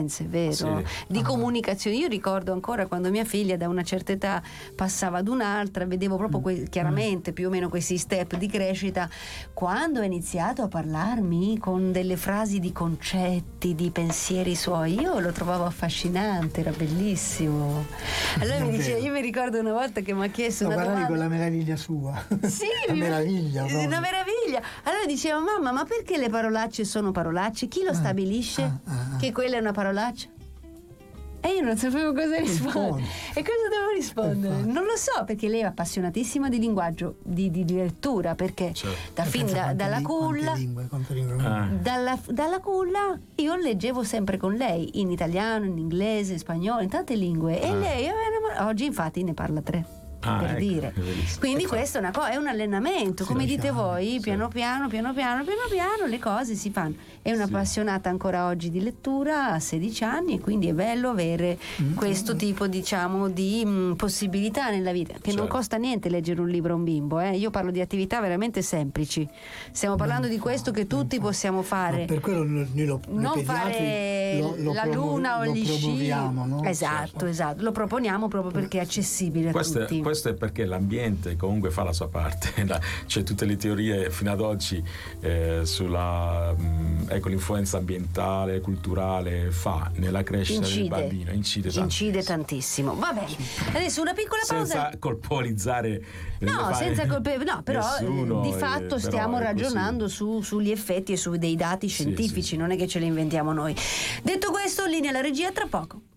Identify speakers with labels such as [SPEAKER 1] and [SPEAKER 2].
[SPEAKER 1] conoscenze, vero?
[SPEAKER 2] Sì.
[SPEAKER 1] Di comunicazione. Io ricordo ancora quando mia figlia da una certa età passava ad un'altra, vedevo proprio chiaramente più o meno questi step di crescita. Quando ha iniziato a parlarmi con delle frasi di concetti, di pensieri suoi, io lo trovavo affascinante, era bellissimo. Allora mi diceva, io mi ricordo una volta che mi ha chiesto una domanda
[SPEAKER 3] con la meraviglia sua.
[SPEAKER 1] Sì,
[SPEAKER 3] una meraviglia proprio.
[SPEAKER 1] una meraviglia. Allora diceva, mamma, ma perché le parolacce sono parolacce? Chi lo stabilisce che quella è una parolaccia? E io non sapevo cosa rispondere. E cosa devo rispondere? Non lo so, perché lei è appassionatissima di linguaggio, di lettura, perché dalla culla, dalla culla io leggevo sempre con lei, in italiano, in inglese, in spagnolo, in tante lingue. E lei oggi infatti ne parla 3. Per dire. Quindi questo è una cosa, è un allenamento, come dite voi, piano piano le cose si fanno. È un'appassionata ancora oggi di lettura, a 16 anni, e quindi è bello avere questo tipo, diciamo, di possibilità nella vita, che non costa niente leggere un libro a un bimbo, Io parlo di attività veramente semplici. Stiamo parlando di questo che tutti possiamo fare.
[SPEAKER 3] Per quello noi
[SPEAKER 1] non fare la luna o gli sci.
[SPEAKER 3] No?
[SPEAKER 1] Esatto, lo proponiamo proprio perché è accessibile a tutti.
[SPEAKER 2] Questo è perché l'ambiente comunque fa la sua parte. C'è tutte le teorie fino ad oggi sulla l'influenza ambientale, culturale fa nella crescita del bambino, incide
[SPEAKER 1] tantissimo. Va bene, adesso una piccola pausa
[SPEAKER 2] senza colpevolizzare
[SPEAKER 1] però
[SPEAKER 2] nessuno,
[SPEAKER 1] di fatto stiamo ragionando sugli effetti e su dei dati scientifici, non è che ce li inventiamo noi. Detto questo, linea alla regia, tra poco.